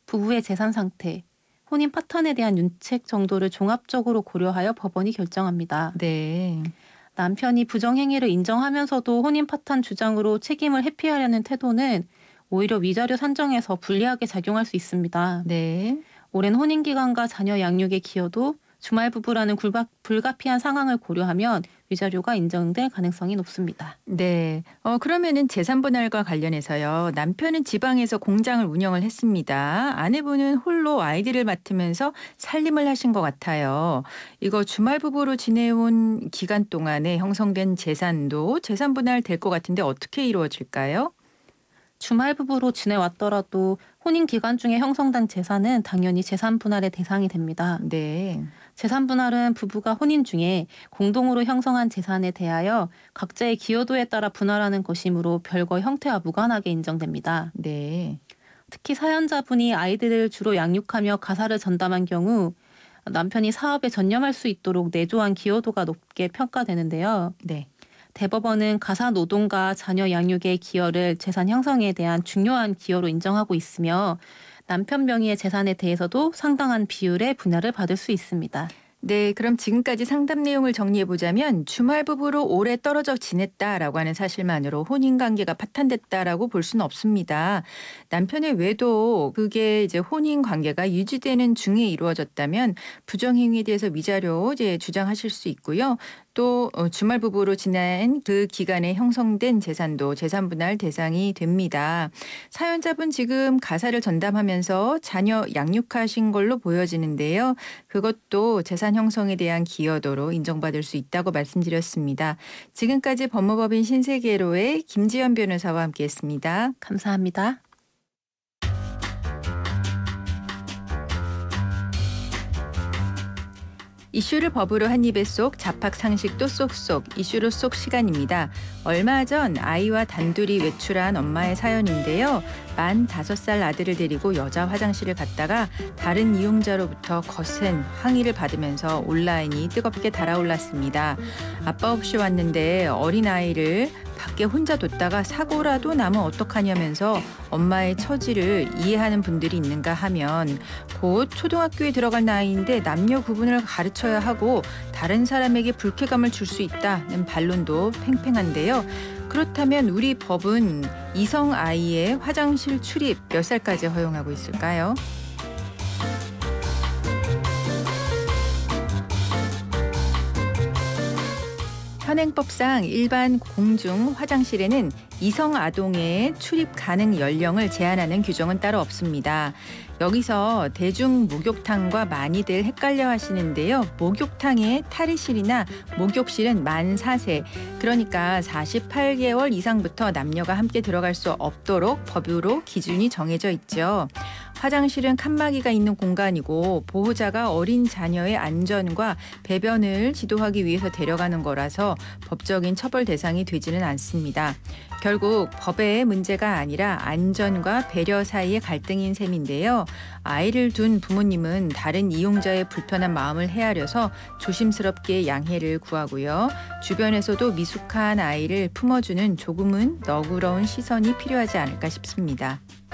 부부의 재산 상태, 혼인 파탄에 대한 윤책 정도를 종합적으로 고려하여 법원이 결정합니다. 네. 남편이 부정행위를 인정하면서도 혼인 파탄 주장으로 책임을 회피하려는 태도는 오히려 위자료 산정에서 불리하게 작용할 수 있습니다. 네. 오랜 혼인 기간과 자녀 양육의 기여도 주말 부부라는 불가피한 상황을 고려하면 위자료가 인정될 가능성이 높습니다. 네. 그러면은 재산 분할과 관련해서요. 남편은 지방에서 공장을 운영을 했습니다. 아내분은 홀로 아이들을 맡으면서 살림을 하신 것 같아요. 이거 주말 부부로 지내온 기간 동안에 형성된 재산도 재산 분할 될 것 같은데 어떻게 이루어질까요? 주말 부부로 지내왔더라도 혼인 기간 중에 형성된 재산은 당연히 재산 분할의 대상이 됩니다. 네. 재산 분할은 부부가 혼인 중에 공동으로 형성한 재산에 대하여 각자의 기여도에 따라 분할하는 것이므로 별거 형태와 무관하게 인정됩니다. 네. 특히 사연자분이 아이들을 주로 양육하며 가사를 전담한 경우 남편이 사업에 전념할 수 있도록 내조한 기여도가 높게 평가되는데요. 네. 대법원은 가사 노동과 자녀 양육의 기여를 재산 형성에 대한 중요한 기여로 인정하고 있으며 남편 명의의 재산에 대해서도 상당한 비율의 분할을 받을 수 있습니다. 네, 그럼 지금까지 상담 내용을 정리해 보자면 주말 부부로 오래 떨어져 지냈다라고 하는 사실만으로 혼인 관계가 파탄됐다라고 볼 수는 없습니다. 남편의 외도 그게 이제 혼인 관계가 유지되는 중에 이루어졌다면 부정행위에 대해서 위자료 이제 주장하실 수 있고요. 또 주말 부부로 지낸 그 기간에 형성된 재산도 재산 분할 대상이 됩니다. 사연자분 지금 가사를 전담하면서 자녀 양육하신 걸로 보여지는데요. 그것도 재산 형성에 대한 기여도로 인정받을 수 있다고 말씀드렸습니다. 지금까지 법무법인 신세계로의 김지연 변호사와 함께했습니다. 감사합니다. 이슈를 법으로 한 입에 쏙 잡학 상식도 쏙쏙 이슈로 쏙 시간입니다. 얼마 전 아이와 단둘이 외출한 엄마의 사연인데요. 만 5살 아들을 데리고 여자 화장실을 갔다가 다른 이용자로부터 거센 항의를 받으면서 온라인이 뜨겁게 달아올랐습니다. 아빠 없이 왔는데 어린아이를 밖에 혼자 뒀다가 사고라도 나면 어떡하냐면서 엄마의 처지를 이해하는 분들이 있는가 하면 곧 초등학교에 들어갈 나이인데 남녀 구분을 가르쳐야 하고 다른 사람에게 불쾌감을 줄 수 있다는 반론도 팽팽한데요. 그렇다면 우리 법은 이성 아이의 화장실 출입 몇 살까지 허용하고 있을까요? 현행법상 일반 공중 화장실에는 이성 아동의 출입 가능 연령을 제한하는 규정은 따로 없습니다. 여기서 대중 목욕탕과 많이들 헷갈려 하시는데요. 목욕탕의 탈의실이나 목욕실은 만 4세, 그러니까 48개월 이상부터 남녀가 함께 들어갈 수 없도록 법으로 기준이 정해져 있죠. 화장실은 칸막이가 있는 공간이고 보호자가 어린 자녀의 안전과 배변을 지도하기 위해서 데려가는 거라서 법적인 처벌 대상이 되지는 않습니다. 결국 법의 문제가 아니라 안전과 배려 사이의 갈등인 셈인데요. 아이를 둔 부모님은 다른 이용자의 불편한 마음을 헤아려서 조심스럽게 양해를 구하고요. 주변에서도 미숙한 아이를 품어주는 조금은 너그러운 시선이 필요하지 않을까 싶습니다.